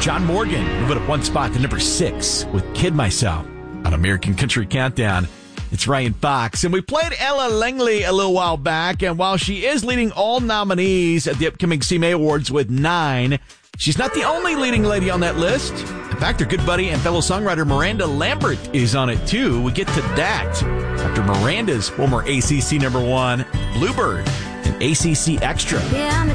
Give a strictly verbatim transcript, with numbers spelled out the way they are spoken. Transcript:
John Morgan moving up one spot to number six with Kid Myself on American Country Countdown. It's Ryan Fox, and we played Ella Langley a little while back, and while she is leading all nominees at the upcoming C M A Awards with nine, she's not the only leading lady on that list. In fact, her good buddy and fellow songwriter Miranda Lambert is on it too. We get to that after Miranda's former A C C number one, Bluebird, and A C C Extra. Yeah,